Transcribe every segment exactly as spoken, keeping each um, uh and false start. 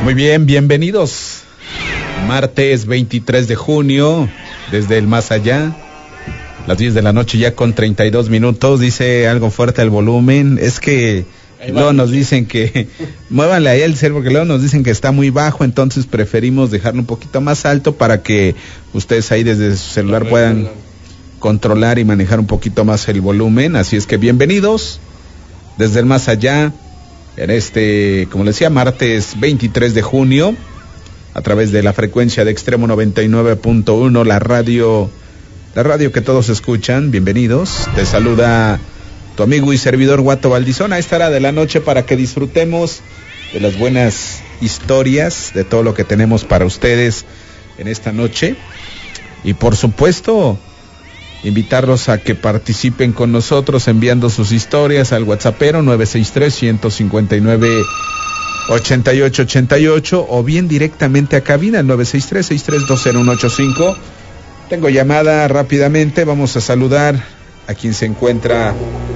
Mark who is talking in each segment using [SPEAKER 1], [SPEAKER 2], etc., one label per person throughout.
[SPEAKER 1] Muy bien, bienvenidos. Martes veintitrés de junio, desde el más allá. Las diez de la noche ya con treinta y dos minutos. Dice algo fuerte el volumen. Es que luego nos dicen que muévanle ahí el cel, porque luego nos dicen que está muy bajo, entonces preferimos dejarlo un poquito más alto para que ustedes ahí desde su celular puedan controlar y manejar un poquito más el volumen. Así es que bienvenidos desde el más allá en este, como les decía, martes veintitrés de junio, a través de la frecuencia de Extremo noventa y nueve punto uno, la radio, la radio que todos escuchan. Bienvenidos. Te saluda tu amigo y servidor Guato Valdizón a esta hora de la noche para que disfrutemos de las buenas historias, de todo lo que tenemos para ustedes en esta noche. Y por supuesto, invitarlos a que participen con nosotros enviando sus historias al WhatsAppero nueve seis tres, uno cinco nueve, ocho ocho ocho ocho o bien directamente a cabina nueve seis tres, seis tres dos cero uno ocho cinco. Tengo llamada rápidamente, vamos a saludar a quien se encuentra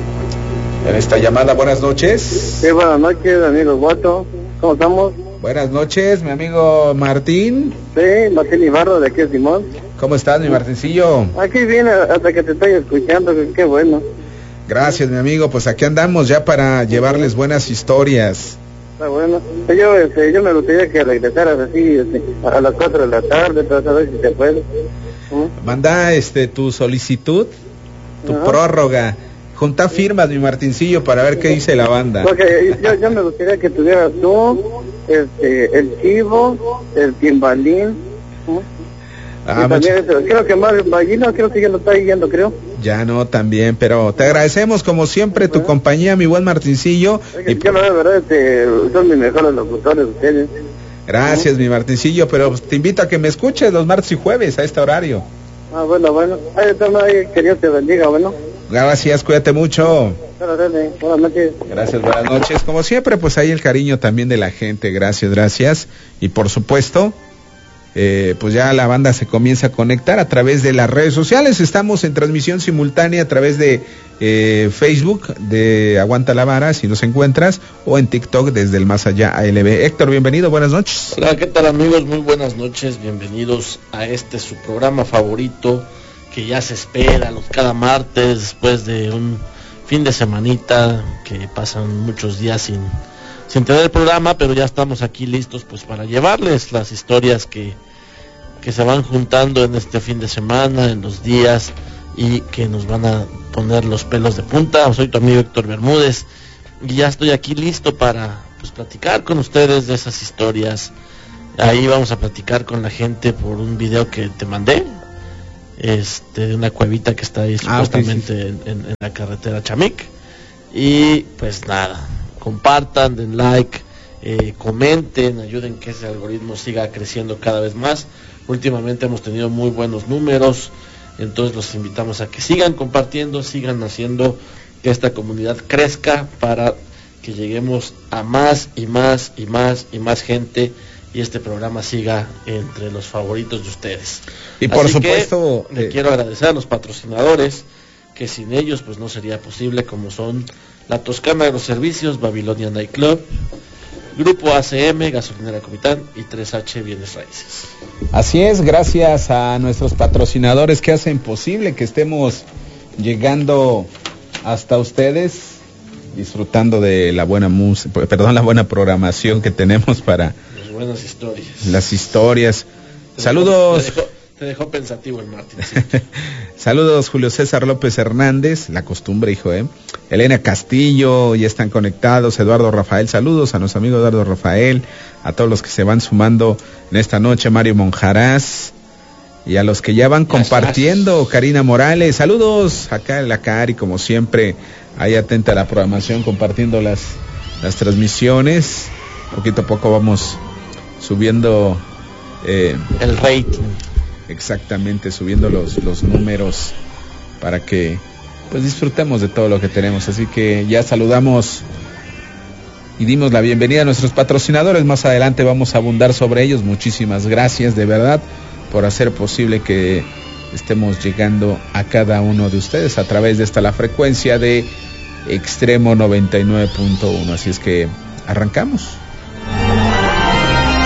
[SPEAKER 1] en esta llamada. Buenas noches.
[SPEAKER 2] Sí, buenas noches, amigo Guato. ¿Cómo estamos?
[SPEAKER 1] Buenas noches, mi amigo Martín.
[SPEAKER 2] Sí, Martín Ibarro, de aquí es Simón.
[SPEAKER 1] ¿Cómo estás, mi Martincillo?
[SPEAKER 2] Aquí viene hasta que te estoy escuchando, qué bueno.
[SPEAKER 1] Gracias, mi amigo, pues aquí andamos ya para llevarles buenas historias.
[SPEAKER 2] Está bueno. Yo, este, yo me gustaría que regresaras así, este, a las cuatro de la tarde, para saber si se puede. ¿Mm?
[SPEAKER 1] Manda este, tu solicitud, tu Ajá. prórroga. Junta firmas, mi Martincillo, para ver qué dice la banda.
[SPEAKER 2] Porque yo, yo me gustaría que tuvieras tú, este, el chivo, el timbalín. ¿Mm? Ah, también, mucho... creo que más Ballino, creo que ya lo está yendo, creo.
[SPEAKER 1] Ya no, también, pero te agradecemos como siempre tu compañía, mi buen Martincillo.
[SPEAKER 2] Es que, y... yo, la verdad, este, son mis mejores locutores ustedes.
[SPEAKER 1] Gracias, ¿sí? Mi Martincillo, pero te invito a que me escuches los martes y jueves a este horario.
[SPEAKER 2] Ah, bueno, bueno. Ahí está, ahí, que Dios te bendiga, bueno.
[SPEAKER 1] Gracias, cuídate mucho.
[SPEAKER 2] Buenas noches.
[SPEAKER 1] Gracias, buenas noches. Como siempre, pues ahí el cariño también de la gente, gracias, gracias. Y por supuesto, eh, pues ya la banda se comienza a conectar a través de las redes sociales. Estamos en transmisión simultánea a través de eh, Facebook de Aguanta la Vara, si nos encuentras, o en TikTok desde el Más Allá A L B. Héctor, bienvenido, buenas noches.
[SPEAKER 3] Hola, ¿qué tal, amigos? Muy buenas noches, bienvenidos a este su programa favorito, que ya se espera los cada martes después de un fin de semanita que pasan muchos días sin, sin tener el programa, pero ya estamos aquí listos pues para llevarles las historias que, que se van juntando en este fin de semana, en los días, y que nos van a poner los pelos de punta. Soy tu amigo Héctor Bermúdez y ya estoy aquí listo para pues platicar con ustedes de esas historias. Ahí vamos a platicar con la gente por un video que te mandé, este de una cuevita que está ahí ah, supuestamente okay, sí. en, en, en la carretera Chamic. Y pues nada, compartan, den like, eh, comenten, ayuden que ese algoritmo siga creciendo cada vez más. Últimamente hemos tenido muy buenos números, entonces los invitamos a que sigan compartiendo, sigan haciendo que esta comunidad crezca para que lleguemos a más y más y más y más gente y este programa siga entre los favoritos de ustedes.
[SPEAKER 1] Y por Así supuesto,
[SPEAKER 3] que le eh... quiero agradecer a los patrocinadores, que sin ellos pues no sería posible, como son La Toscana Agroservicios, Babilonia Night Club, Grupo A C M, Gasolinera Comitán y tres H Bienes Raíces.
[SPEAKER 1] Así es, gracias a nuestros patrocinadores que hacen posible que estemos llegando hasta ustedes, disfrutando de la buena música, perdón, la buena programación que tenemos para
[SPEAKER 3] las buenas historias.
[SPEAKER 1] Las historias.
[SPEAKER 3] Te
[SPEAKER 1] Saludos.
[SPEAKER 3] Dejó, te, dejó, te dejó pensativo el Martín.
[SPEAKER 1] Saludos, Julio César López Hernández, la costumbre, hijo, eh. Elena Castillo, ya están conectados. Eduardo Rafael, saludos a nuestro amigo Eduardo Rafael, a todos los que se van sumando en esta noche, Mario Monjarás, y a los que ya van compartiendo, Karina Morales, saludos acá en la Cari, como siempre, ahí atenta a la programación, compartiendo las, las transmisiones. Poquito a poco vamos subiendo eh,
[SPEAKER 3] el rating.
[SPEAKER 1] Exactamente, subiendo los, los números para que pues disfrutemos de todo lo que tenemos. Así que ya saludamos y dimos la bienvenida a nuestros patrocinadores. Más adelante vamos a abundar sobre ellos. Muchísimas gracias de verdad por hacer posible que estemos llegando a cada uno de ustedes a través de esta la frecuencia de Extremo noventa y nueve punto uno. Así es que arrancamos.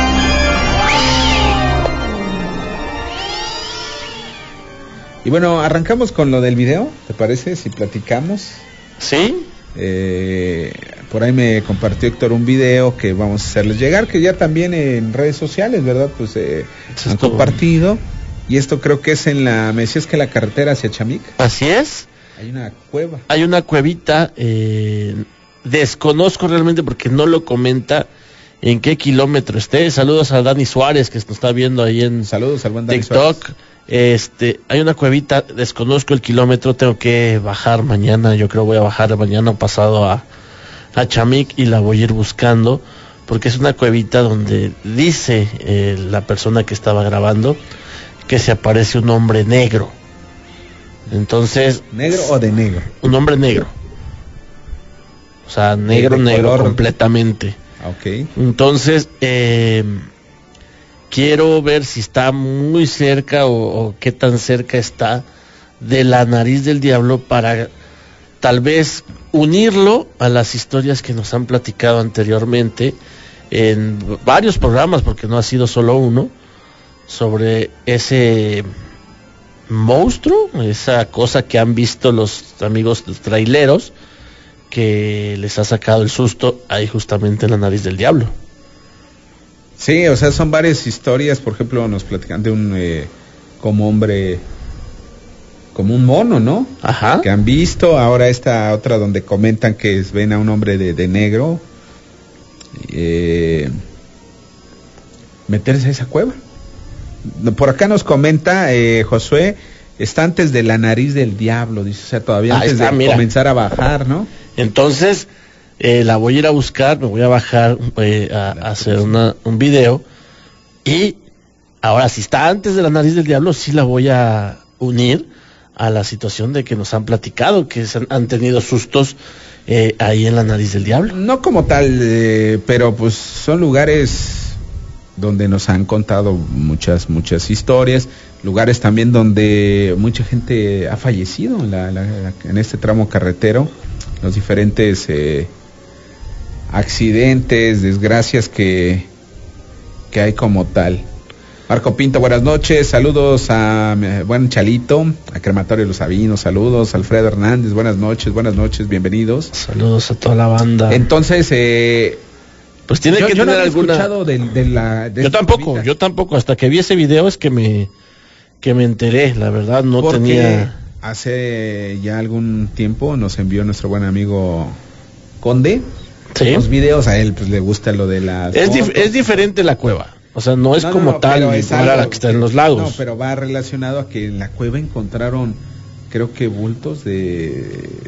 [SPEAKER 1] Y bueno, arrancamos con lo del video, ¿te parece? Si platicamos.
[SPEAKER 3] Sí.
[SPEAKER 1] Eh, por ahí me compartió Héctor un video que vamos a hacerles llegar, que ya también en redes sociales, ¿verdad? Pues eh, han compartido. Y esto creo que es en la, me decías que la carretera hacia Chamic.
[SPEAKER 3] Así es.
[SPEAKER 1] Hay una cueva.
[SPEAKER 3] Hay una cuevita, eh, desconozco realmente porque no lo comenta en qué kilómetro esté. Saludos a Dani Suárez que nos está viendo ahí en
[SPEAKER 1] Saludos al buen Dani
[SPEAKER 3] TikTok.
[SPEAKER 1] Suárez.
[SPEAKER 3] Este, hay una cuevita, desconozco el kilómetro, tengo que bajar mañana, yo creo voy a bajar mañana o pasado a, a Chamic y la voy a ir buscando, porque es una cuevita donde dice eh, la persona que estaba grabando que se aparece un hombre negro. Entonces...
[SPEAKER 1] ¿Negro o de negro?
[SPEAKER 3] Un hombre negro. O sea, negro,
[SPEAKER 1] de
[SPEAKER 3] negro
[SPEAKER 1] color
[SPEAKER 3] completamente.
[SPEAKER 1] Ok.
[SPEAKER 3] Entonces, eh... quiero ver si está muy cerca o, o qué tan cerca está de la nariz del diablo para tal vez unirlo a las historias que nos han platicado anteriormente en varios programas, porque no ha sido solo uno, sobre ese monstruo, esa cosa que han visto los amigos traileros que les ha sacado el susto ahí justamente en la nariz del diablo.
[SPEAKER 1] Sí, o sea, son varias historias. Por ejemplo, nos platican de un eh, como hombre, como un mono, ¿no?
[SPEAKER 3] Ajá.
[SPEAKER 1] Que han visto. Ahora esta otra donde comentan que ven a un hombre de, de negro eh, meterse a esa cueva. Por acá nos comenta eh, Josué, está antes de la nariz del diablo, dice, o sea, todavía
[SPEAKER 3] Ahí
[SPEAKER 1] antes
[SPEAKER 3] está,
[SPEAKER 1] de
[SPEAKER 3] mira.
[SPEAKER 1] comenzar a bajar, ¿no?
[SPEAKER 3] Entonces, eh, la voy a ir a buscar, me voy a bajar eh, a, a hacer una, un video. Y ahora, si está antes de la nariz del diablo, sí la voy a unir a la situación de que nos han platicado, que se han, han tenido sustos eh, ahí en la nariz del diablo.
[SPEAKER 1] No como tal, eh, pero pues son lugares donde nos han contado muchas, muchas historias, lugares también donde mucha gente ha fallecido en, la, la, en este tramo carretero, los diferentes eh, accidentes, desgracias que, que hay como tal. Marco Pinto, buenas noches, saludos a eh, buen Chalito, a Crematorio Los Sabinos, saludos, Alfredo Hernández, buenas noches, buenas noches, bienvenidos.
[SPEAKER 3] Saludos a toda la banda.
[SPEAKER 1] Entonces, eh,
[SPEAKER 3] pues tiene
[SPEAKER 1] yo,
[SPEAKER 3] que
[SPEAKER 1] yo
[SPEAKER 3] tener
[SPEAKER 1] no
[SPEAKER 3] alguna...
[SPEAKER 1] escuchado de, de la... De
[SPEAKER 3] yo tampoco, vida. yo tampoco, hasta que vi ese video es que me, que me enteré, la verdad, no
[SPEAKER 1] Porque
[SPEAKER 3] tenía...
[SPEAKER 1] hace ya algún tiempo nos envió nuestro buen amigo Conde,
[SPEAKER 3] ¿sí?
[SPEAKER 1] Los videos, a él pues le gusta lo de las
[SPEAKER 3] es, dif- es diferente la cueva. O sea, no es no, como no, tal, es algo la que está en los lagos.
[SPEAKER 1] No, pero va relacionado a que en la cueva encontraron, creo que bultos de